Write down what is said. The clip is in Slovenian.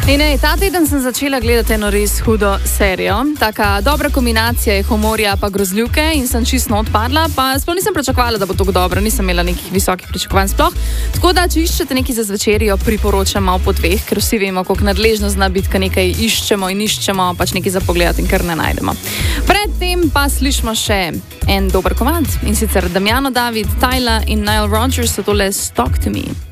Ta teden sem začela gledati eno res hudo serijo. Taka dobra kombinacija je humorja pa grozljivke in sem čisto odpadla, pa sploh nisem pričakovala, da bo tako dobro, nisem imela nekih visokih pričakovanj sploh. Tako da, če iščete nekaj za zvečerjo, priporočam malo po dveh, ker vsi vemo, koliko nadležno zna biti, ko nekaj iščemo, pač nekaj za pogledati in kar ne najdemo. Predtem pa slišimo še en dober komad, in sicer Damiano David, Tyla in Nile Rodgers so tole Talk to Me.